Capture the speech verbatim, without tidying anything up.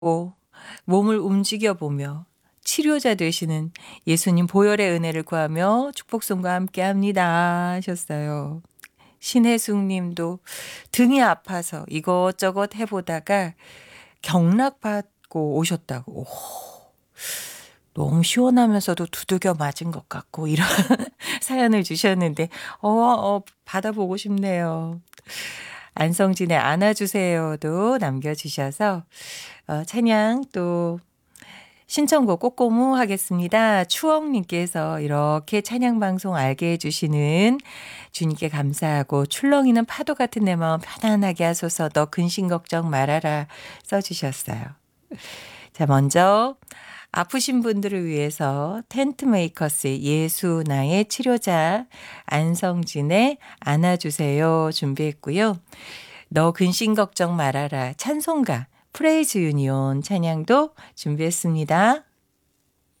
몸을 움직여 보며 치료자 되시는 예수님 보혈의 은혜를 구하며 축복송과 함께합니다 하셨어요. 신혜숙 님도 등이 아파서 이것저것 해보다가 경락받고 오셨다고. 오, 너무 시원하면서도 두들겨 맞은 것 같고 이런 사연을 주셨는데 어, 어 받아보고 싶네요. 안성진의 안아주세요도 남겨주셔서 어, 찬양 또 신청곡 꼬꼬무 하겠습니다. 추억님께서 이렇게 찬양방송 알게 해주시는 주님께 감사하고 출렁이는 파도 같은 내 마음 편안하게 하소서 너 근심 걱정 말아라 써주셨어요. 자, 먼저 아프신 분들을 위해서 텐트메이커스의 예수 나의 치료자 안성진의 안아주세요 준비했고요. 너 근심 걱정 말아라 찬송가 프레이즈 유니온 찬양도 준비했습니다.